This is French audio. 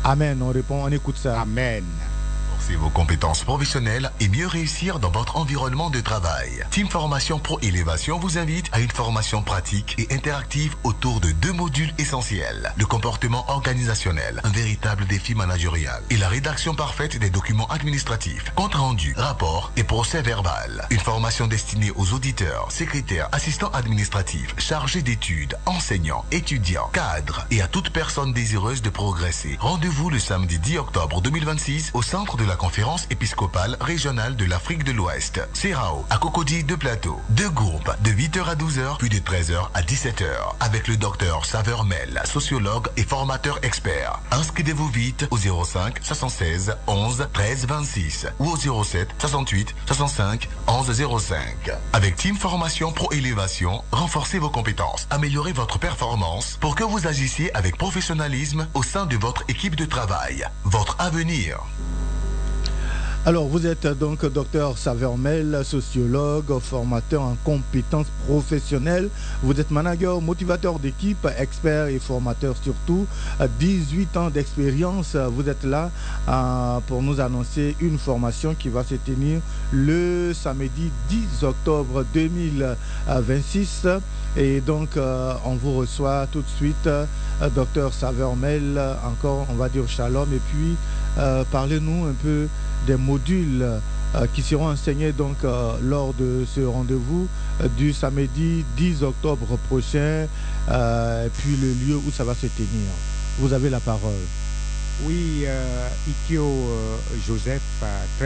Amen, on répond, on écoute ça. Amen. Renforcer vos compétences professionnelles et mieux réussir dans votre environnement de travail. Team Formation Pro Élévation vous invite à une formation pratique et interactive autour de 2 modules essentiels. Le comportement organisationnel, un véritable défi managérial, et la rédaction parfaite des documents administratifs, compte rendu, rapport et procès verbal. Une formation destinée aux auditeurs, secrétaires, assistants administratifs, chargés d'études, enseignants, étudiants, cadres et à toute personne désireuse de progresser. Rendez-vous le samedi 10 octobre 2026 au centre de la conférence épiscopale régionale de l'Afrique de l'Ouest, CERAO, à Cocody de Plateau. 2 groupes de 8h à 12h, puis de 13h à 17h, avec le docteur Saveur Mel, sociologue et formateur expert. Inscrivez-vous vite au 05 76 11 13 26 ou au 07 68 65 11 05. Avec Team Formation Pro Élévation, renforcez vos compétences, améliorez votre performance pour que vous agissiez avec professionnalisme au sein de votre équipe de travail. Votre avenir. Alors, vous êtes donc docteur Savermel, sociologue, formateur en compétences professionnelles. Vous êtes manager, motivateur d'équipe, expert et formateur surtout. 18 ans d'expérience. Vous êtes là pour nous annoncer une formation qui va se tenir le samedi 10 octobre 2026. Et donc, on vous reçoit tout de suite, docteur Savermel. Encore, on va dire shalom. Et puis, parlez-nous un peu des modules qui seront enseignés donc lors de ce rendez-vous du samedi 10 octobre prochain, et puis le lieu où ça va se tenir. Vous avez la parole. Oui, Ikio Joseph,